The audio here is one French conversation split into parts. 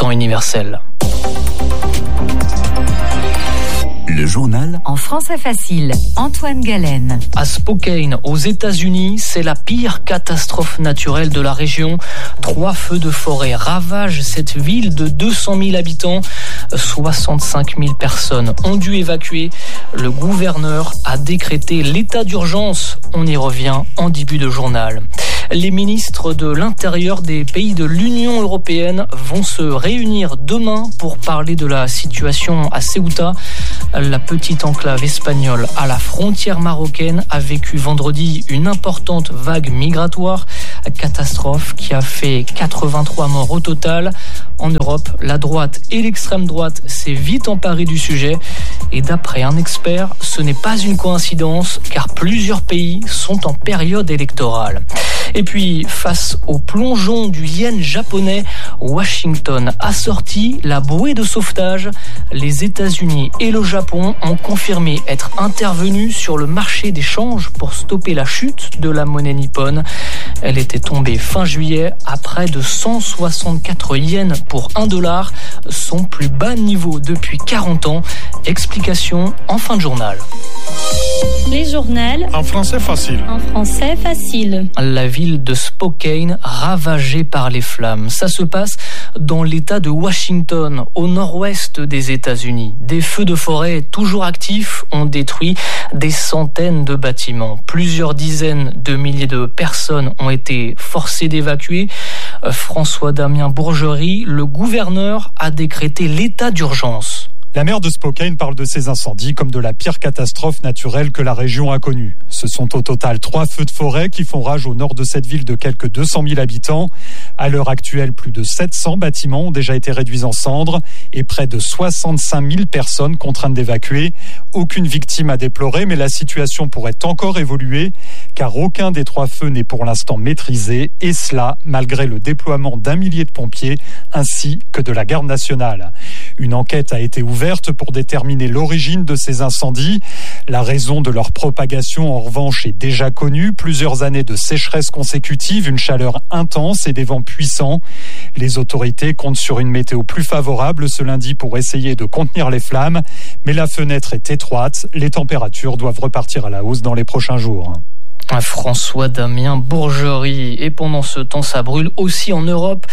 temps universel. Le journal en français facile, Antoine Galen. À Spokane, aux États-Unis, c'est la pire catastrophe naturelle de la région. 3 feux de forêt ravagent cette ville de 200 000 habitants. 65 000 personnes ont dû évacuer. Le gouverneur a décrété l'état d'urgence. On y revient en début de journal. Les ministres de l'Intérieur des pays de l'Union européenne vont se réunir demain pour parler de la situation à Ceuta. La petite enclave espagnole à la frontière marocaine a vécu vendredi une importante vague migratoire, catastrophe qui a fait 83 morts au total. En Europe, la droite et l'extrême droite s'est vite emparée du sujet. Et d'après un expert, ce n'est pas une coïncidence car plusieurs pays sont en période électorale. Et puis, face au plongeon du yen japonais, Washington a sorti la bouée de sauvetage. Les États-Unis et le Japon ont confirmé être intervenus sur le marché des changes pour stopper la chute de la monnaie nippone. Elle était tombée fin juillet à près de 164 yens pour $1, son plus bas niveau depuis 40 ans. Explication en fin de journal. Les journaux en français facile. En français facile. La ville de Spokane ravagée par les flammes. Ça se passe dans l'État de Washington, au nord-ouest des États-Unis. Des feux de forêt toujours actifs ont détruit des centaines de bâtiments. Plusieurs dizaines de milliers de personnes ont été forcées d'évacuer. François-Damien Bourgerie, le gouverneur, a décrété l'état d'urgence. La maire de Spokane parle de ces incendies comme de la pire catastrophe naturelle que la région a connue. Ce sont au total 3 feux de forêt qui font rage au nord de cette ville de quelques 200 000 habitants. À l'heure actuelle, plus de 700 bâtiments ont déjà été réduits en cendres et près de 65 000 personnes contraintes d'évacuer. Aucune victime à déplorer, mais la situation pourrait encore évoluer car aucun des 3 feux n'est pour l'instant maîtrisé et cela malgré le déploiement d'1 millier de pompiers ainsi que de la garde nationale. Une enquête a été ouverte pour déterminer l'origine de ces incendies. La raison de leur propagation, en revanche, est déjà connue. Plusieurs années de sécheresse consécutive, une chaleur intense et des vents puissants. Les autorités comptent sur une météo plus favorable ce lundi pour essayer de contenir les flammes. Mais la fenêtre est étroite. Les températures doivent repartir à la hausse dans les prochains jours. François-Damien Bourgerie. Et pendant ce temps, ça brûle aussi en Europe.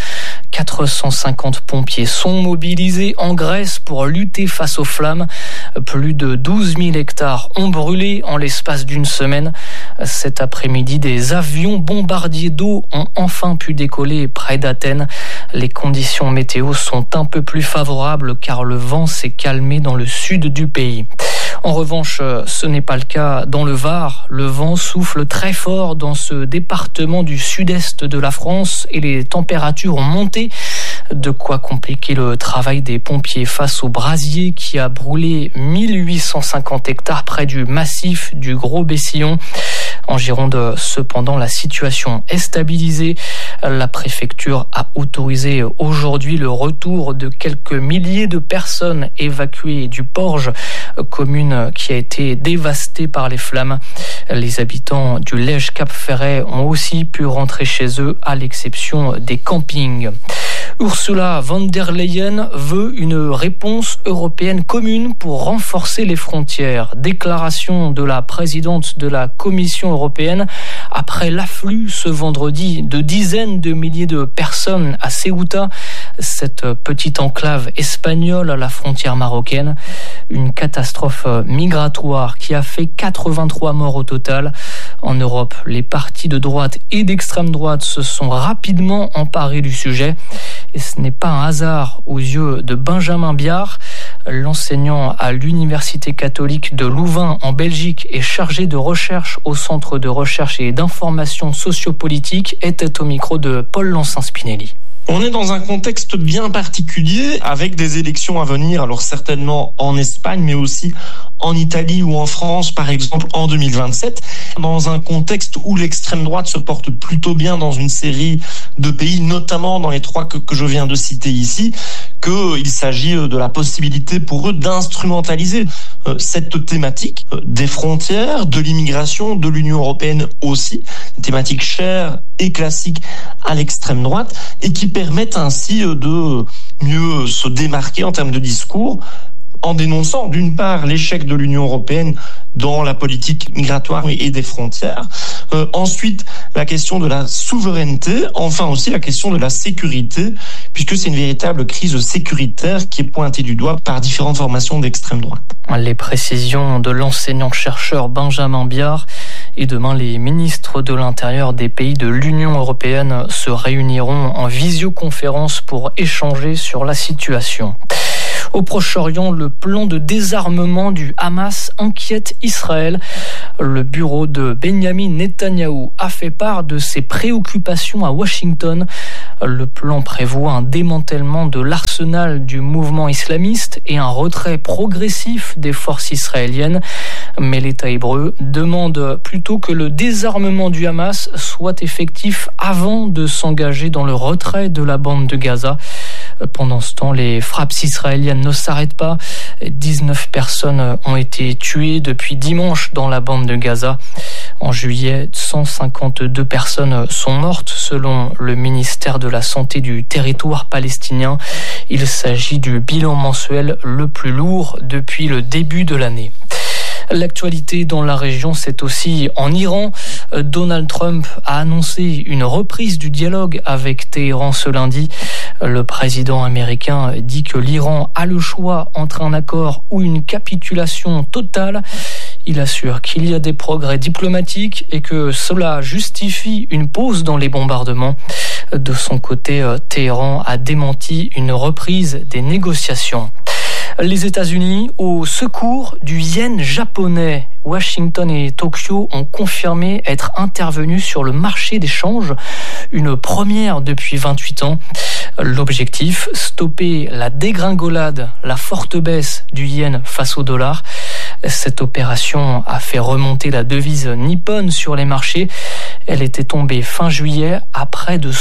450 pompiers sont mobilisés en Grèce pour lutter face aux flammes. Plus de 12 000 hectares ont brûlé en l'espace d'une semaine. Cet après-midi, des avions bombardiers d'eau ont enfin pu décoller près d'Athènes. Les conditions météo sont un peu plus favorables car le vent s'est calmé dans le sud du pays. En revanche, ce n'est pas le cas dans le Var. Le vent souffle très fort dans ce département du sud-est de la France et les températures ont monté. De quoi compliquer le travail des pompiers face au brasier qui a brûlé 1850 hectares près du massif du Gros-Bessillon. En Gironde, cependant, la situation est stabilisée. La préfecture a autorisé aujourd'hui le retour de quelques milliers de personnes évacuées du Porge, commune qui a été dévastée par les flammes. Les habitants du Lège-Cap-Ferret ont aussi pu rentrer chez eux, à l'exception des campings. Ursula von der Leyen veut une réponse européenne commune pour renforcer les frontières. Déclaration de la présidente de la Commission européenne après l'afflux ce vendredi de dizaines de milliers de personnes à Ceuta, cette petite enclave espagnole à la frontière marocaine. Une catastrophe migratoire qui a fait 83 morts au total. En Europe, les partis de droite et d'extrême droite se sont rapidement emparés du sujet. Et ce n'est pas un hasard aux yeux de Benjamin Biard. L'enseignant à l'Université catholique de Louvain en Belgique et chargé de recherche au Centre de recherche et d'information sociopolitique était au micro de Paul Lancin-Spinelli. On est dans un contexte bien particulier avec des élections à venir, alors certainement en Espagne, mais aussi en Italie ou en France, par exemple, en 2027, dans un contexte où l'extrême droite se porte plutôt bien dans une série de pays, notamment dans les 3 que je viens de citer ici. qu'il s'agit de la possibilité pour eux d'instrumentaliser cette thématique des frontières, de l'immigration, de l'Union européenne aussi, une thématique chère et classique à l'extrême droite, et qui permettent ainsi de mieux se démarquer en termes de discours, en dénonçant d'une part l'échec de l'Union européenne dans la politique migratoire et des frontières, ensuite la question de la souveraineté, enfin aussi la question de la sécurité, puisque c'est une véritable crise sécuritaire qui est pointée du doigt par différentes formations d'extrême droite. Les précisions de l'enseignant-chercheur Benjamin Biard. Et demain, les ministres de l'Intérieur des pays de l'Union européenne se réuniront en visioconférence pour échanger sur la situation. Au Proche-Orient, le plan de désarmement du Hamas inquiète Israël. Le bureau de Benjamin Netanyahou a fait part de ses préoccupations à Washington. Le plan prévoit un démantèlement de l'arsenal du mouvement islamiste et un retrait progressif des forces israéliennes. Mais l'État hébreu demande plutôt que le désarmement du Hamas soit effectif avant de s'engager dans le retrait de la bande de Gaza. Pendant ce temps, les frappes israéliennes ne s'arrêtent pas. 19 personnes ont été tuées depuis dimanche dans la bande de Gaza. En juillet, 152 personnes sont mortes selon le ministère de la Santé du territoire palestinien. Il s'agit du bilan mensuel le plus lourd depuis le début de l'année. L'actualité dans la région, c'est aussi en Iran. Donald Trump a annoncé une reprise du dialogue avec Téhéran ce lundi. Le président américain dit que l'Iran a le choix entre un accord ou une capitulation totale. Il assure qu'il y a des progrès diplomatiques et que cela justifie une pause dans les bombardements. De son côté, Téhéran a démenti une reprise des négociations. Les États-Unis au secours du yen japonais. Washington et Tokyo ont confirmé être intervenus sur le marché des changes, une première depuis 28 ans. L'objectif, stopper la dégringolade, la forte baisse du yen face au dollar. Cette opération a fait remonter la devise nippone sur les marchés. Elle était tombée fin juillet à près de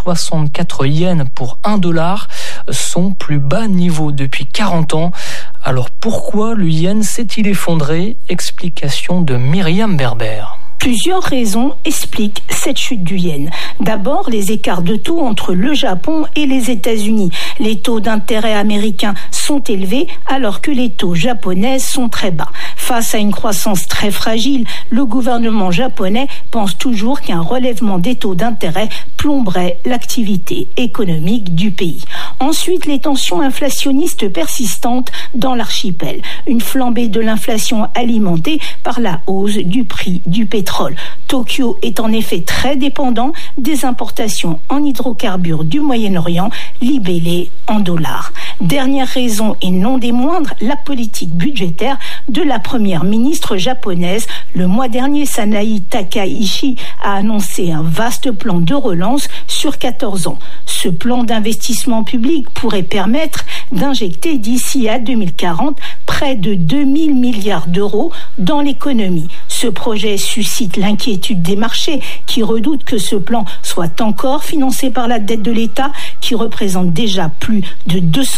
164 yens pour $1, son plus bas niveau depuis 40 ans. Alors pourquoi le yen s'est-il effondré? Explication de Myriam Berber. Plusieurs raisons expliquent cette chute du yen. D'abord, les écarts de taux entre le Japon et les États-Unis. Les taux d'intérêt américains sont élevés alors que les taux japonais sont très bas. Face à une croissance très fragile, le gouvernement japonais pense toujours qu'un relèvement des taux d'intérêt plomberait l'activité économique du pays. Ensuite, les tensions inflationnistes persistantes dans l'archipel. Une flambée de l'inflation alimentée par la hausse du prix du pétrole. Tokyo est en effet très dépendant des importations en hydrocarbures du Moyen-Orient libellées en dollars. Dernière raison et non des moindres, la politique budgétaire de la première ministre japonaise. Le mois dernier, Sanae Takaichi a annoncé un vaste plan de relance sur 14 ans. Ce plan d'investissement public pourrait permettre d'injecter d'ici à 2040 près de 2000 milliards d'euros dans l'économie. Ce projet suscite l'inquiétude des marchés qui redoutent que ce plan soit encore financé par la dette de l'État qui représente déjà plus de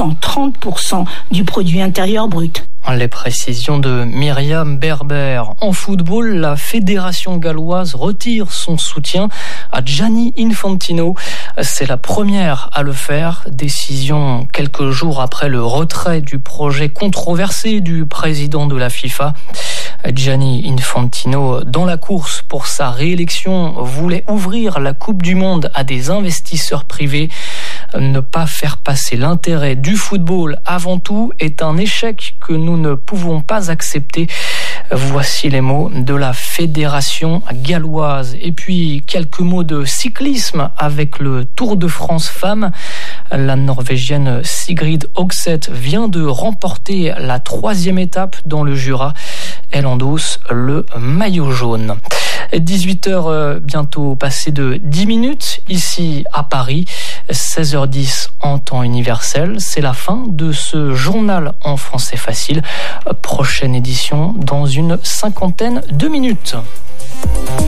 230% du produit intérieur brut. Les précisions de Myriam Berber. En football, la fédération galloise retire son soutien à Gianni Infantino. C'est la première à le faire. Décision quelques jours après le retrait du projet controversé du président de la FIFA. Gianni Infantino, dans la course pour sa réélection, voulait ouvrir la Coupe du Monde à des investisseurs privés. Ne pas faire passer l'intérêt du football avant tout est un échec que nous ne pouvons pas accepter. Voici les mots de la fédération galloise. Et puis quelques mots de cyclisme avec le Tour de France femmes. La Norvégienne Sigrid Hogseth vient de remporter la 3e étape dans le Jura. Elle endosse le maillot jaune. 18h bientôt passé de 10 minutes ici à Paris, 16h10 en temps universel. C'est la fin de ce journal en français facile. Prochaine édition dans une 50aine de minutes.